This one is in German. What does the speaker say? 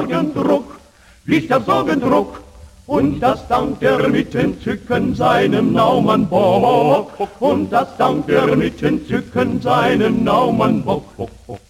Sorgendruck, wich der Sorgendruck, und das dankt er mit Entzücken seinem Naumann Bock, und das dankt er mit Entzücken seinem Naumann Bock.